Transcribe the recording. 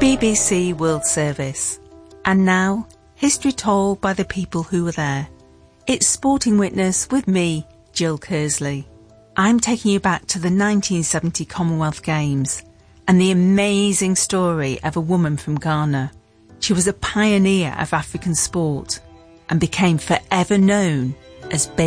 BBC World Service. And now, history told by the people who were there. It's Sporting Witness with me, Jill Kersley. I'm taking you back to the 1970 Commonwealth Games and the amazing story of a woman from Ghana. She was a pioneer of African sport and became forever known as